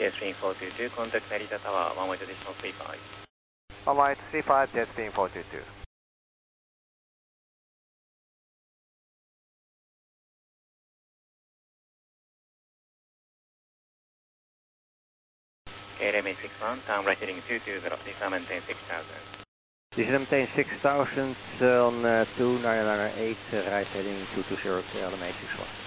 JetStream 422, contact Narita Tower, 1 way additional 35. 1 way 35, JetStream 422. KLM 61, turn right heading 220, descend maintain 6000. Descend maintain 6000 on 2998, right heading 220, KLM 61.